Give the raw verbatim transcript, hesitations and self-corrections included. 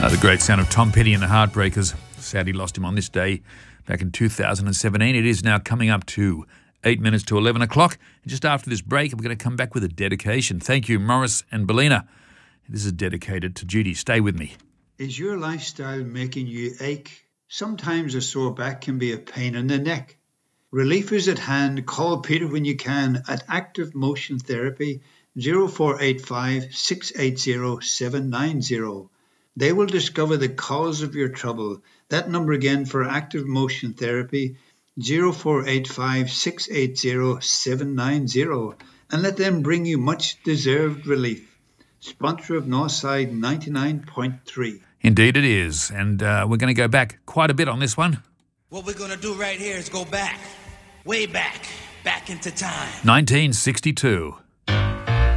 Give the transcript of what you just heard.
Uh, the great sound of Tom Petty and the Heartbreakers. Sadly lost him on this day back in two thousand seventeen. It is now coming up to eight minutes to eleven o'clock. And just after this break, we're going to come back with a dedication. Thank you, Morris and Bellina. This is dedicated to Judy. Stay with me. Is your lifestyle making you ache? Sometimes a sore back can be a pain in the neck. Relief is at hand. Call Peter when you can at Active Motion Therapy, zero four eight five, six eight zero, seven nine zero. They will discover the cause of your trouble. That number again for Active Motion Therapy, zero four eight five, six eight zero, seven nine zero. And let them bring you much deserved relief. Sponsor of Northside ninety-nine point three. Indeed it is. And uh, we're going to go back quite a bit on this one. What we're going to do right here is go back, way back, back into time. nineteen sixty-two.